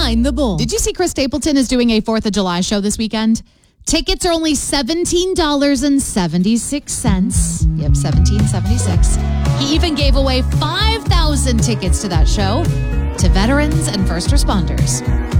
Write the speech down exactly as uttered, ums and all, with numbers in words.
Behind the Bull. Did you see Chris Stapleton is doing a fourth of July show this weekend? Tickets are only seventeen dollars and seventy-six cents. Yep, seventeen dollars and seventy-six cents. He even gave away five thousand tickets to that show to veterans and first responders.